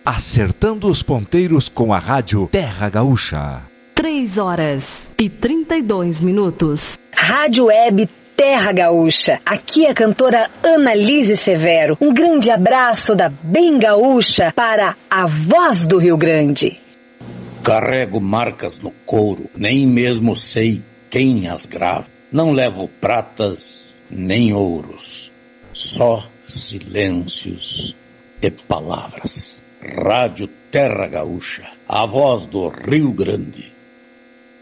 acertando os ponteiros com a rádio Terra Gaúcha. 3h32. Rádio Web Terra Gaúcha. Aqui é a cantora Annalise Severo. Um grande abraço da Bem Gaúcha para a voz do Rio Grande. Carrego marcas no couro, nem mesmo sei quem as grava. Não levo pratas nem ouros, só silêncios e palavras. Rádio Terra Gaúcha, a voz do Rio Grande.